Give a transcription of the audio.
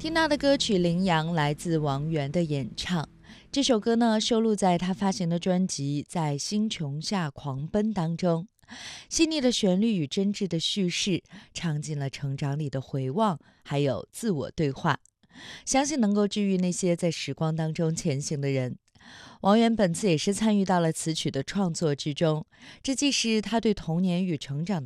听到的歌曲《羚羊》来自王源的演唱。这首歌呢，收录在他发行的专辑《在星穹下狂奔》当中。细腻的旋律与真挚的叙事，唱进了成长里的回望，还有自我对话，相信能够治愈那些在时光当中前行的人。王源本次也是参与到了词曲的创作之中，这既是他对童年与成长的